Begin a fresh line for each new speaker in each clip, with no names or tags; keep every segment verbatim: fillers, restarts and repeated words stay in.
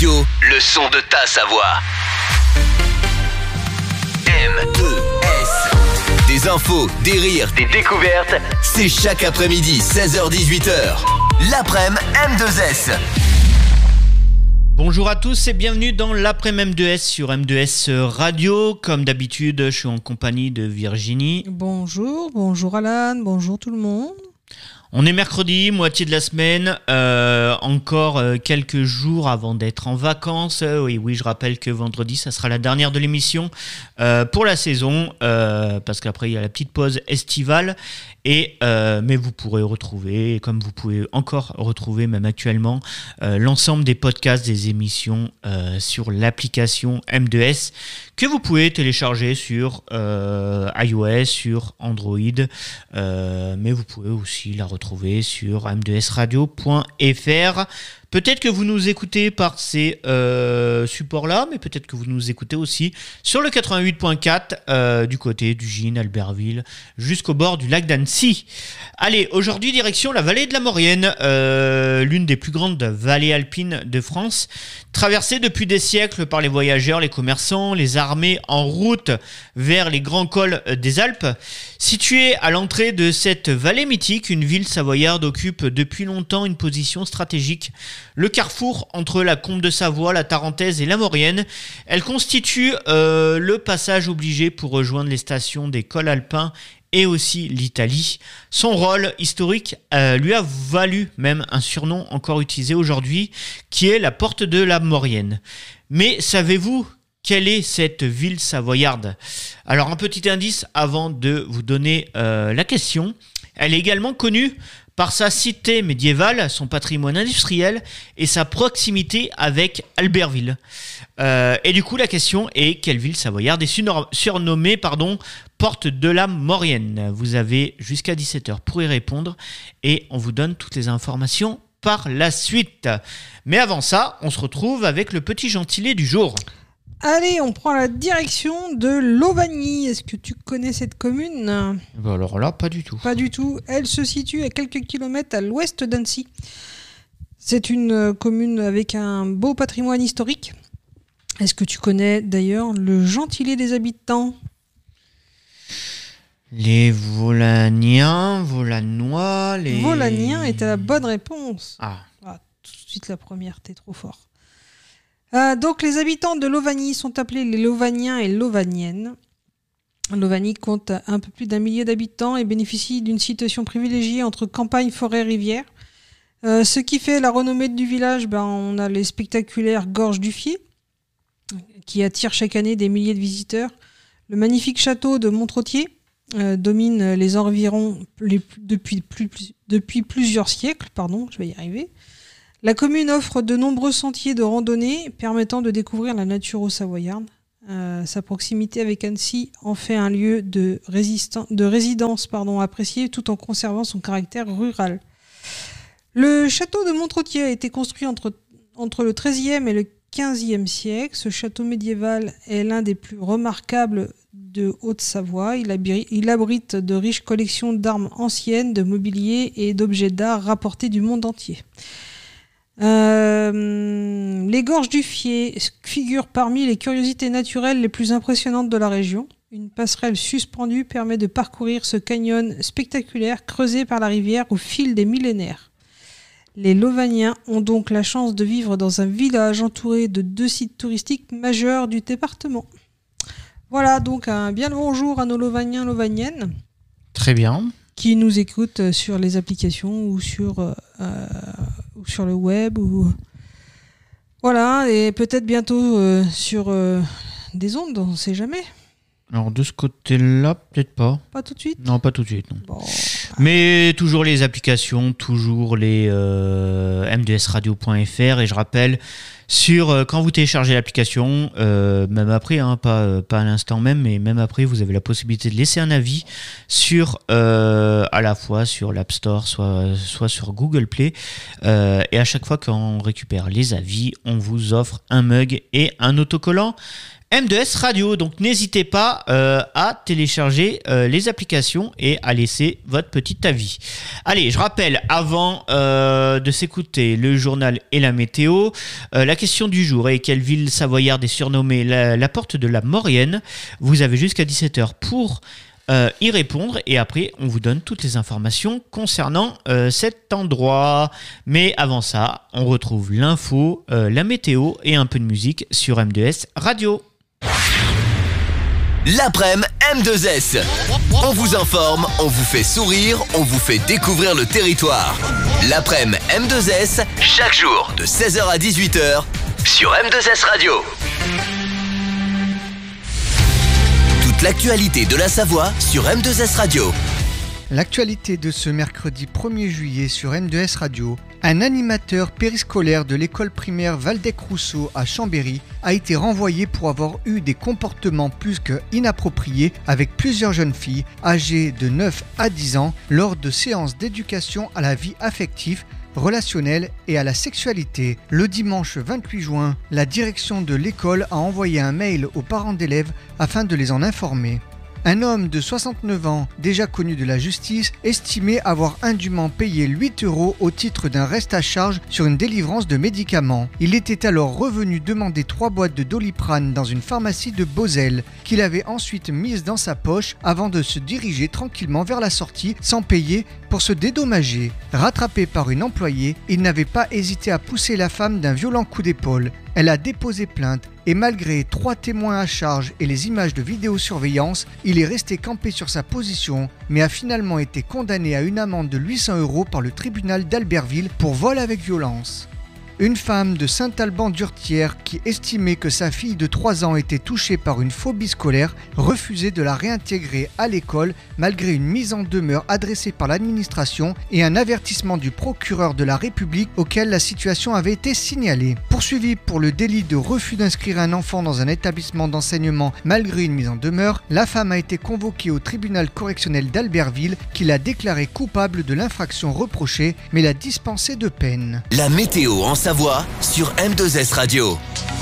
Radio, le son de ta Savoie. M deux S. Des infos, des rires, des découvertes. C'est chaque après-midi, seize heures dix-huit heures. L'après-midi M deux S.
Bonjour à tous et bienvenue dans l'après-midi M deux S sur M deux S Radio. Comme d'habitude, je suis en compagnie de Virginie.
Bonjour, bonjour Alan, bonjour tout le monde.
On est mercredi, moitié de la semaine, euh, encore euh, quelques jours avant d'être en vacances. Euh, oui, oui, je rappelle que vendredi, ça sera la dernière de l'émission euh, pour la saison, euh, parce qu'après, il y a la petite pause estivale. Et, euh, mais vous pourrez retrouver, comme vous pouvez encore retrouver même actuellement, euh, l'ensemble des podcasts, des émissions euh, sur l'application M deux S que vous pouvez télécharger sur euh, iOS, sur Android, euh, mais vous pouvez aussi la retrouver sur m deux s radio point f r. Peut-être que vous nous écoutez par ces euh, supports-là, mais peut-être que vous nous écoutez aussi sur le quatre-vingt-huit point quatre euh, du côté du Gine, Albertville, jusqu'au bord du lac d'Annecy. Allez, aujourd'hui, direction la vallée de la Maurienne, euh, l'une des plus grandes vallées alpines de France, traversée depuis des siècles par les voyageurs, les commerçants, les armées en route vers les grands cols des Alpes. Située à l'entrée de cette vallée mythique, une ville savoyarde occupe depuis longtemps une position stratégique. Le carrefour entre la Combe de Savoie, la Tarentaise et la Maurienne. Elle constitue euh, le passage obligé pour rejoindre les stations des cols alpins et aussi l'Italie. Son rôle historique euh, lui a valu même un surnom encore utilisé aujourd'hui, qui est la porte de la Maurienne. Mais savez-vous quelle est cette ville savoyarde ? Alors un petit indice avant de vous donner euh, la question. Elle est également connue par sa cité médiévale, son patrimoine industriel et sa proximité avec Albertville. Euh, et du coup, la question est, quelle ville savoyarde est surnommée pardon, Porte de la Maurienne ? Vous avez jusqu'à dix-sept heures pour y répondre et on vous donne toutes les informations par la suite. Mais avant ça, on se retrouve avec le petit gentilé du jour.
Allez, on prend la direction de Lauvagny. Est-ce que tu connais cette commune ?
Ben alors là, pas du tout.
Pas du tout. Elle se situe à quelques kilomètres à l'ouest d'Annecy. C'est une commune avec un beau patrimoine historique. Est-ce que tu connais d'ailleurs le gentilé des habitants ?
Les Volaniens, Volanois, les...
Volaniens était la bonne réponse.
Ah.
ah. Tout de suite la première, t'es trop fort. Euh, donc les habitants de Lauvagny sont appelés les Lauvagniens et Lauvagniennes. Lauvagny compte un peu plus d'un millier d'habitants et bénéficie d'une situation privilégiée entre campagne, forêt, rivière. Euh, ce qui fait la renommée du village, ben, on a les spectaculaires Gorges du Fier, qui attirent chaque année des milliers de visiteurs. Le magnifique château de Montrottier euh, domine les environs les, depuis, plus, plus, depuis plusieurs siècles. Pardon, je vais y arriver. La commune offre de nombreux sentiers de randonnée permettant de découvrir la nature au Savoyarde. Euh, sa proximité avec Annecy en fait un lieu de, résistan- de résidence pardon, apprécié tout en conservant son caractère rural. Le château de Montrottier a été construit entre, entre le treizième et le quinzième siècle. Ce château médiéval est l'un des plus remarquables de Haute-Savoie. Il, abri- il abrite de riches collections d'armes anciennes, de mobilier et d'objets d'art rapportés du monde entier. Euh, les Gorges du Fier figurent parmi les curiosités naturelles les plus impressionnantes de la région. Une passerelle suspendue permet de parcourir ce canyon spectaculaire creusé par la rivière au fil des millénaires. Les Lauvagniens ont donc la chance de vivre dans un village entouré de deux sites touristiques majeurs du département. Voilà donc un bien le bonjour à nos Lauvagniens, Lauvagniennes.
Très bien.
Qui nous écoutent sur les applications ou sur, euh, ou sur le web. Ou... Voilà, et peut-être bientôt euh, sur euh, des ondes, on ne sait jamais.
Alors de ce côté-là, peut-être pas.
Pas tout de suite ?
Non, pas tout de suite, non.
Bon.
Mais toujours les applications, toujours les euh, m deux s radio point f r. Et je rappelle, sur euh, quand vous téléchargez l'application, euh, même après, hein, pas, euh, pas à l'instant même, mais même après, vous avez la possibilité de laisser un avis sur, euh, à la fois sur l'App Store, soit, soit sur Google Play. Euh, et à chaque fois qu'on récupère les avis, on vous offre un mug et un autocollant M deux S Radio. Donc n'hésitez pas euh, à télécharger euh, les applications et à laisser votre petit avis. Allez, je rappelle, avant euh, de s'écouter le journal et la météo, euh, la question du jour est: quelle ville savoyarde est surnommée la, la porte de la Maurienne? Vous avez jusqu'à dix-sept heures pour Euh, y répondre, et après on vous donne toutes les informations concernant euh, cet endroit. Mais avant ça, on retrouve l'info, euh, la météo et un peu de musique sur M deux S Radio.
L'après-midi M deux S. On vous informe, on vous fait sourire, on vous fait découvrir le territoire. L'après-midi M deux S, chaque jour de seize heures à dix-huit heures sur M deux S Radio. L'actualité de la Savoie sur M deux S Radio.
L'actualité de ce mercredi premier juillet sur M deux S Radio. Un animateur périscolaire de l'école primaire Valdec-Rousseau à Chambéry a été renvoyé pour avoir eu des comportements plus que inappropriés avec plusieurs jeunes filles âgées de neuf à dix ans lors de séances d'éducation à la vie affective, relationnelle et à la sexualité. Le dimanche vingt-huit juin, la direction de l'école a envoyé un mail aux parents d'élèves afin de les en informer. Un homme de soixante-neuf ans, déjà connu de la justice, estimait avoir indûment payé huit euros au titre d'un reste à charge sur une délivrance de médicaments. Il était alors revenu demander trois boîtes de Doliprane dans une pharmacie de Beauzelle, qu'il avait ensuite mise dans sa poche avant de se diriger tranquillement vers la sortie sans payer pour se dédommager. Rattrapé par une employée, il n'avait pas hésité à pousser la femme d'un violent coup d'épaule. Elle a déposé plainte et malgré trois témoins à charge et les images de vidéosurveillance, il est resté campé sur sa position mais a finalement été condamné à une amende de huit cents euros par le tribunal d'Albertville pour vol avec violence. Une femme de Saint-Alban-d'Urtière qui estimait que sa fille de trois ans était touchée par une phobie scolaire refusait de la réintégrer à l'école malgré une mise en demeure adressée par l'administration et un avertissement du procureur de la République auquel la situation avait été signalée. Poursuivie pour le délit de refus d'inscrire un enfant dans un établissement d'enseignement malgré une mise en demeure, la femme a été convoquée au tribunal correctionnel d'Albertville qui l'a déclarée coupable de l'infraction reprochée mais l'a dispensée de peine.
La météo en Savoie sur M deux S Radio.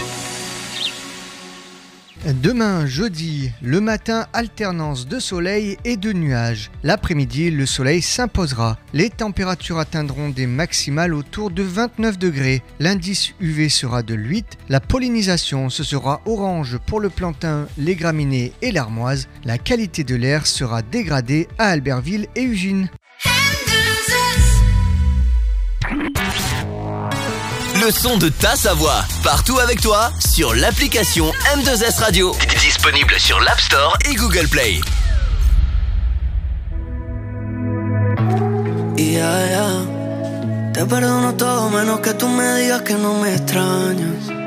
Demain, jeudi, le matin, alternance de soleil et de nuages. L'après-midi, le soleil s'imposera. Les températures atteindront des maximales autour de vingt-neuf degrés. L'indice U V sera de huit. La pollinisation, ce sera orange pour le plantain, les graminées et l'armoise. La qualité de l'air sera dégradée à Albertville et Ugine.
Le son de ta Savoie, partout avec toi, sur l'application M deux S Radio. Disponible sur l'App Store et Google Play.
Yeah, yeah. Te perdono todo menos que tú me digas que no me extrañas.